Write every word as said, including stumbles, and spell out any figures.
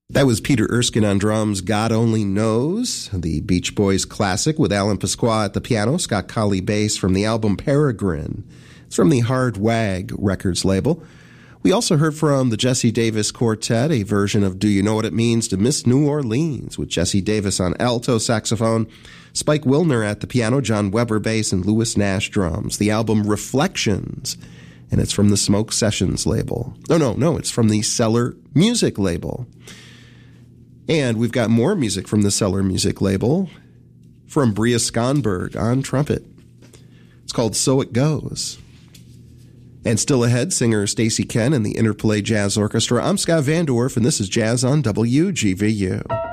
That was Peter Erskine on drums, God Only Knows, the Beach Boys classic with Alan Pasqua at the piano, Scott Colley bass from the album Peregrine. It's from the Hard Wag Records label. We also heard from the Jesse Davis Quartet, a version of Do You Know What It Means to Miss New Orleans, with Jesse Davis on alto saxophone, Spike Wilner at the piano, John Weber bass, and Louis Nash drums. The album Reflections, and it's from the Smoke Sessions label. No, no, no, it's from the Cellar Music label. And we've got more music from the Cellar Music label from Bria Skonberg on trumpet. It's called So It Goes. And still ahead, singer Stacey Ken and the Interplay Jazz Orchestra. I'm Scott Van Dorf, and this is Jazz on W G V U.